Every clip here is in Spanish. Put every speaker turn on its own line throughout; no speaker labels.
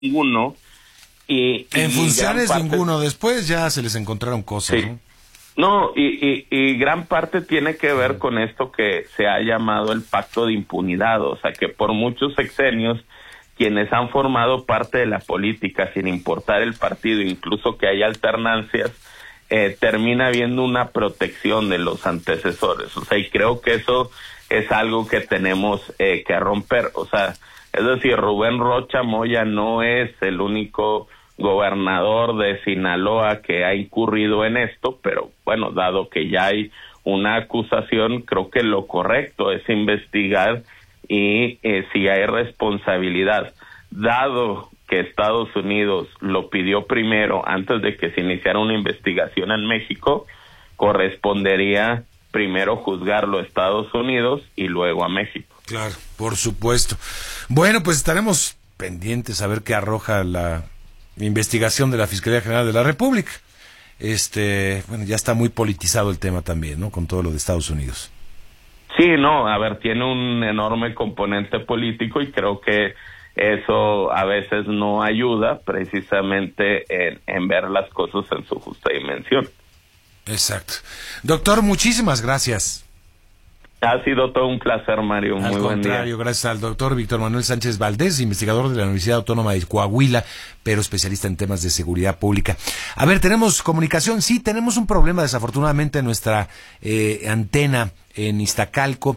ninguno.
En funciones ninguno, después ya se les encontraron cosas,
sí. ¿No? Y gran parte tiene que ver con esto que se ha llamado el pacto de impunidad, o sea que por muchos sexenios quienes han formado parte de la política sin importar el partido, incluso que haya alternancias, termina habiendo una protección de los antecesores, o sea, y creo que eso es algo que tenemos que romper, o sea, es decir, Rubén Rocha Moya no es el único gobernador de Sinaloa que ha incurrido en esto, pero bueno, dado que ya hay una acusación, creo que lo correcto es investigar y si hay responsabilidad, dado que Estados Unidos lo pidió primero antes de que se iniciara una investigación en México, correspondería primero juzgarlo a Estados Unidos y luego a México.
Claro, por supuesto. Bueno, pues estaremos pendientes a ver qué arroja la investigación de la Fiscalía General de la República. Bueno, ya está muy politizado el tema también, ¿no? Con todo lo de Estados Unidos.
Sí, no, a ver, tiene un enorme componente político y creo que eso a veces no ayuda precisamente en ver las cosas en su justa dimensión.
Exacto. Doctor, muchísimas gracias.
Ha sido todo un placer, Mario. Muy buen día.
Gracias al doctor Víctor Manuel Sánchez Valdés, investigador de la Universidad Autónoma de Coahuila, pero especialista en temas de seguridad pública. A ver, ¿tenemos comunicación? Sí, tenemos un problema, desafortunadamente, en nuestra antena en Iztacalco.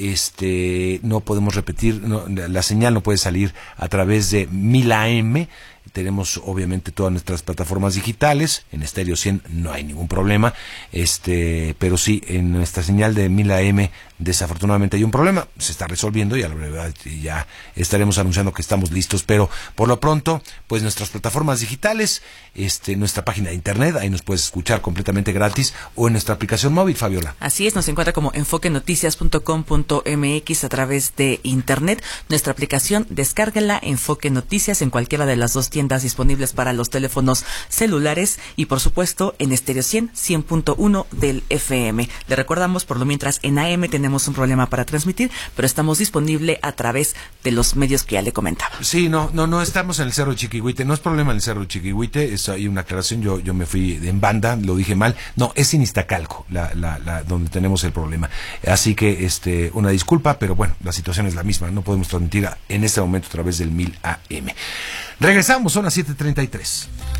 No podemos repetir, la señal no puede salir a través de 1000 AM. Tenemos obviamente todas nuestras plataformas digitales, en Estéreo 100 no hay ningún problema, pero sí, en nuestra señal de 1000 AM desafortunadamente hay un problema, se está resolviendo y a la brevedad ya estaremos anunciando que estamos listos, pero por lo pronto, pues nuestras plataformas digitales, nuestra página de internet, ahí nos puedes escuchar completamente gratis, o en nuestra aplicación móvil, Fabiola.
Así es, nos encuentra como enfoquenoticias.com.mx a través de internet, nuestra aplicación, descárguela, Enfoque Noticias, en cualquiera de las dos tiendas disponibles para los teléfonos celulares y por supuesto en Estéreo 100.1 del FM. Le recordamos, por lo mientras en AM tenemos un problema para transmitir, pero estamos disponible a través de los medios que ya le comentaba.
Sí, no estamos en el Cerro de Chiquihuite, no es problema en el Cerro de Chiquihuite, eso hay una aclaración, yo me fui en banda, lo dije mal, no, es en Iztacalco, donde tenemos el problema. Así que una disculpa, pero bueno, la situación es la misma, no podemos transmitir en este momento a través del 1000 AM. Regresamos, son las 7:33.